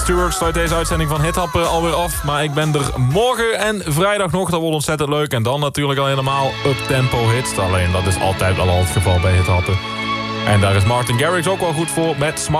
Stewart sluit deze uitzending van Hit Hop alweer af. Maar ik ben er morgen en vrijdag nog. Dat wordt ontzettend leuk. En dan natuurlijk al helemaal up-tempo hits. Alleen dat is altijd al het geval bij Hit Hop. En daar is Martin Garrix ook wel goed voor met Smart.